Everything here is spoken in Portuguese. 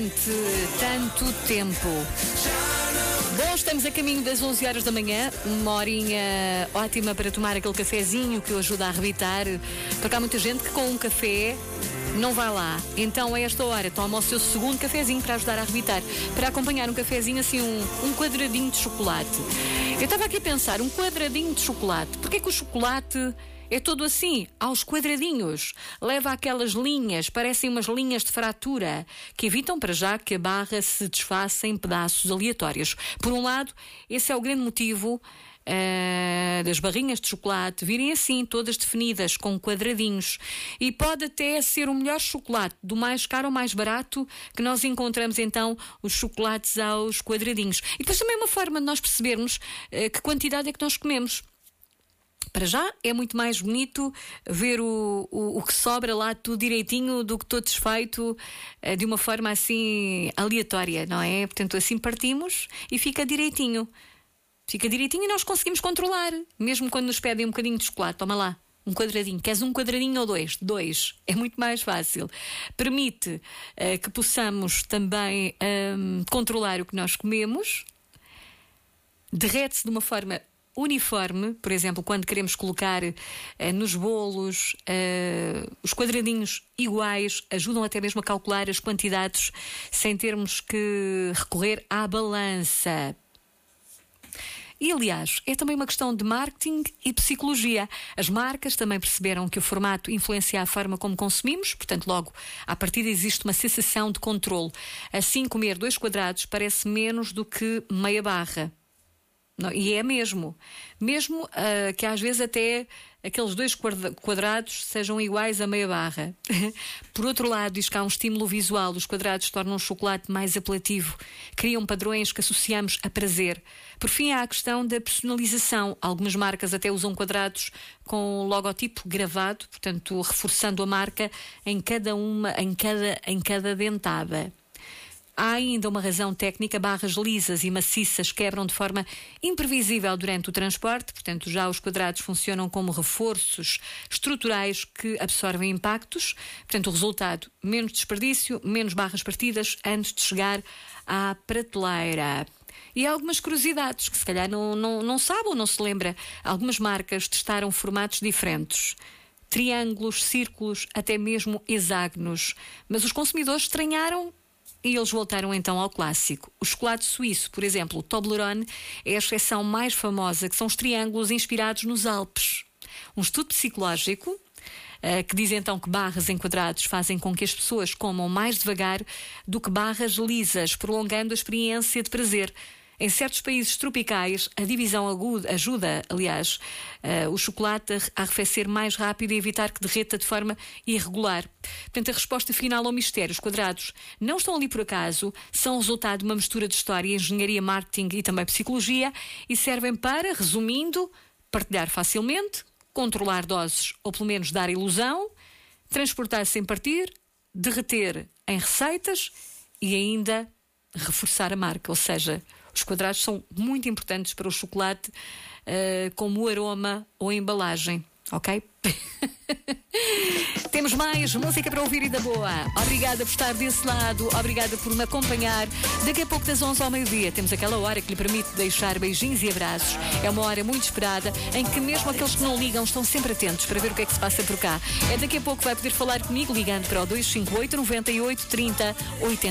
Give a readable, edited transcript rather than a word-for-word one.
Tanto tempo. Bom, estamos a caminho das 11 horas da manhã, uma horinha ótima para tomar aquele cafezinho que o ajuda a arrebitar, porque há muita gente que com um café não vai lá. Então, a esta hora, toma o seu segundo cafezinho para ajudar a arrebitar. Para acompanhar um cafezinho, assim, um quadradinho de chocolate. Eu estava aqui a pensar, um quadradinho de chocolate. Porquê que o chocolate é todo assim, aos quadradinhos? Leva aquelas linhas, parecem umas linhas de fratura, que evitam para já que a barra se desfaça em pedaços aleatórios. Por um lado, esse é o grande motivo das barrinhas de chocolate virem assim, todas definidas, com quadradinhos. E pode até ser o melhor chocolate, do mais caro ao mais barato, que nós encontramos então os chocolates aos quadradinhos. E depois também é uma forma de nós percebermos que quantidade é que nós comemos. Para já é muito mais bonito ver o que sobra lá tudo direitinho do que todo desfeito de uma forma assim aleatória, não é? Portanto, assim partimos e fica direitinho. Fica direitinho e nós conseguimos controlar. Mesmo quando nos pedem um bocadinho de chocolate, toma lá, um quadradinho. Queres um quadradinho ou dois? Dois. É muito mais fácil. Permite que possamos também controlar o que nós comemos. Derrete-se de uma forma uniforme, por exemplo, quando queremos colocar nos bolos os quadradinhos iguais, ajudam até mesmo a calcular as quantidades sem termos que recorrer à balança. E, aliás, é também uma questão de marketing e psicologia. As marcas também perceberam que o formato influencia a forma como consumimos, portanto, logo, à partida existe uma sensação de controle. Assim, comer 2 quadrados parece menos do que meia barra. Não, e é mesmo que às vezes até aqueles 2 quadrados sejam iguais a meia barra. Por outro lado, diz que há um estímulo visual. Os quadrados tornam o chocolate mais apelativo, criam padrões que associamos a prazer. Por fim, há a questão da personalização. Algumas marcas até usam quadrados com logotipo gravado, portanto reforçando a marca em cada dentada. Há ainda uma razão técnica: barras lisas e maciças quebram de forma imprevisível durante o transporte, portanto já os quadrados funcionam como reforços estruturais que absorvem impactos. Portanto, o resultado: menos desperdício, menos barras partidas antes de chegar à prateleira. E há algumas curiosidades que se calhar não sabe ou não se lembra. Algumas marcas testaram formatos diferentes: triângulos, círculos, até mesmo hexágonos. Mas os consumidores estranharam e eles voltaram então ao clássico. O chocolate suíço, por exemplo, o Toblerone, é a exceção mais famosa, que são os triângulos inspirados nos Alpes. Um estudo psicológico que diz então que barras em quadrados fazem com que as pessoas comam mais devagar do que barras lisas, prolongando a experiência de prazer. Em certos países tropicais, a divisão ajuda, aliás, o chocolate a arrefecer mais rápido e evitar que derreta de forma irregular. Portanto, a resposta final ao mistério: os quadrados não estão ali por acaso, são resultado de uma mistura de história, engenharia, marketing e também psicologia, e servem para, resumindo, partilhar facilmente, controlar doses ou pelo menos dar ilusão, transportar sem partir, derreter em receitas e ainda reforçar a marca. Ou seja, os quadrados são muito importantes para o chocolate como aroma ou embalagem, ok? Temos mais música para ouvir e da boa. Obrigada por estar desse lado, obrigada por me acompanhar. Daqui a pouco das 11 ao meio-dia temos aquela hora que lhe permite deixar beijinhos e abraços. É uma hora muito esperada, em que mesmo aqueles que não ligam estão sempre atentos para ver o que é que se passa por cá. É daqui a pouco que vai poder falar comigo ligando para o 258 98 30 80.